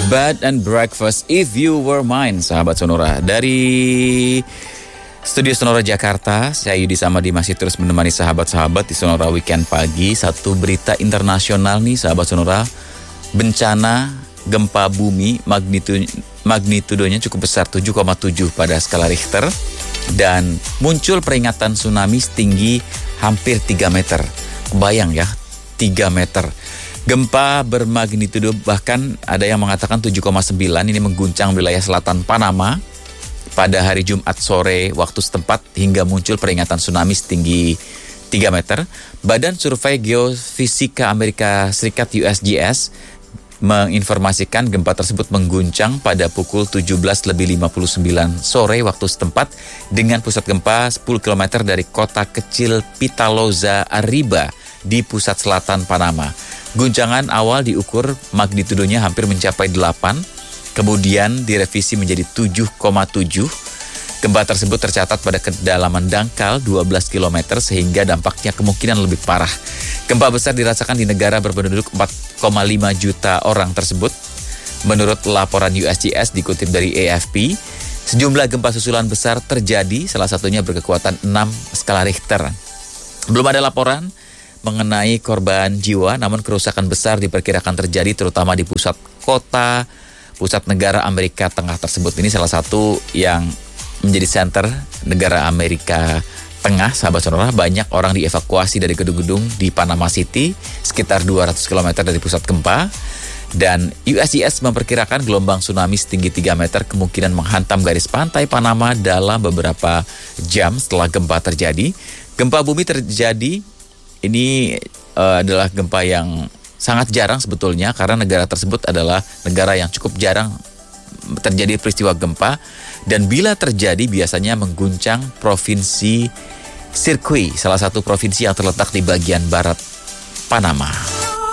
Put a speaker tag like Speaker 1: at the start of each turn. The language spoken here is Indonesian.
Speaker 1: Bed and Breakfast If You Were Mine, sahabat Sonora. Dari Studio Sonora Jakarta, saya Yudi Samadi masih terus menemani sahabat-sahabat di Sonora Weekend Pagi. Satu berita internasional nih sahabat Sonora. Bencana gempa bumi magnitudonya cukup besar, 7,7 pada skala Richter. Dan muncul peringatan tsunami setinggi hampir 3 meter. Kebayang ya, 3 meter. Gempa bermagnitudo bahkan ada yang mengatakan 7,9 ini mengguncang wilayah selatan Panama pada hari Jumat sore waktu setempat hingga muncul peringatan tsunami setinggi 3 meter. Badan Survei Geofisika Amerika Serikat USGS menginformasikan gempa tersebut mengguncang pada pukul 17:59 sore waktu setempat dengan pusat gempa 10 km dari kota kecil Pitaloza Arriba di pusat selatan Panama. Guncangan awal diukur magnitudonya hampir mencapai 8, kemudian direvisi menjadi 7,7. Gempa tersebut tercatat pada kedalaman dangkal 12 km sehingga dampaknya kemungkinan lebih parah. Gempa besar dirasakan di negara berpenduduk 4,5 juta orang tersebut. Menurut laporan USGS dikutip dari AFP, sejumlah gempa susulan besar terjadi, salah satunya berkekuatan 6 skala Richter. Belum ada laporan mengenai korban jiwa, namun kerusakan besar diperkirakan terjadi terutama di pusat negara Amerika Tengah tersebut. Ini salah satu yang menjadi center negara Amerika Tengah, sahabat Sonora. Banyak orang dievakuasi dari gedung-gedung di Panama City, sekitar 200 km dari pusat gempa. Dan USGS memperkirakan gelombang tsunami setinggi 3 meter kemungkinan menghantam garis pantai Panama dalam beberapa jam setelah gempa terjadi. Gempa bumi terjadi. Ini adalah gempa yang sangat jarang sebetulnya karena negara tersebut adalah negara yang cukup jarang terjadi peristiwa gempa. Dan bila terjadi biasanya mengguncang provinsi Sircuit, salah satu provinsi yang terletak di bagian barat Panama.